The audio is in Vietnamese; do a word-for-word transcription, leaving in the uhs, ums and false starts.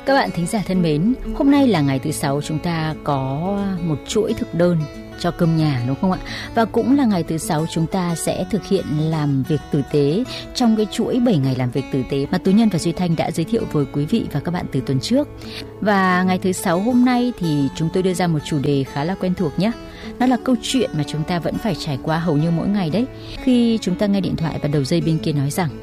Các bạn thính giả thân mến, hôm nay là ngày thứ sáu chúng ta có một chuỗi thực đơn cho cơm nhà, đúng không ạ? Và cũng là ngày thứ sáu chúng ta sẽ thực hiện làm việc tử tế trong cái chuỗi bảy ngày làm việc tử tế mà Tú Nhân và Duy Thanh đã giới thiệu với quý vị và các bạn từ tuần trước. Và ngày thứ sáu hôm nay thì chúng tôi đưa ra một chủ đề khá là quen thuộc nhé. Nó là câu chuyện mà chúng ta vẫn phải trải qua hầu như mỗi ngày đấy. Khi chúng ta nghe điện thoại và đầu dây bên kia nói rằng